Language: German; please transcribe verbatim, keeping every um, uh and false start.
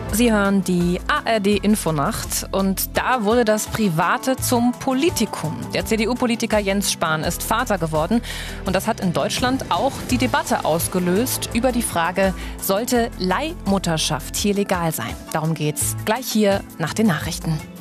Sie hören die A R D-Infonacht und da wurde das Private zum Politikum. Der C D U-Politiker Jens Spahn ist Vater geworden und das hat in Deutschland auch die Debatte ausgelöst über die Frage, sollte Leihmutterschaft hier legal sein? Darum geht's gleich hier nach den Nachrichten.